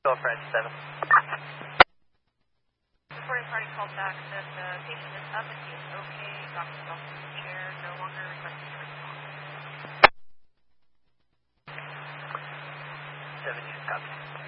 Go French 7. Reporting party called back, said the patient is up and he is okay, got himself in the chair, no longer requesting a response. 7 News, copy.